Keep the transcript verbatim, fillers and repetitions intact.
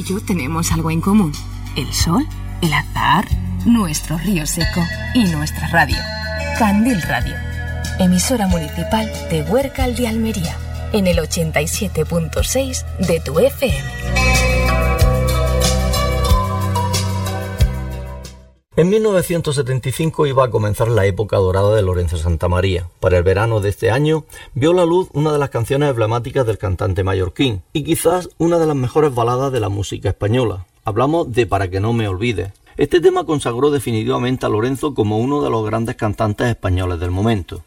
yo tenemos algo en común. El sol, el azahar, nuestro río seco y nuestra radio. Candil Radio, emisora municipal de Huércal de Almería, en el ochenta y siete punto seis de tu F M. En mil novecientos setenta y cinco iba a comenzar la época dorada de Lorenzo Santamaría. Para el verano de este año vio la luz una de las canciones emblemáticas del cantante mallorquín y quizás una de las mejores baladas de la música española. Hablamos de Para que no me olvides. Este tema consagró definitivamente a Lorenzo como uno de los grandes cantantes españoles del momento.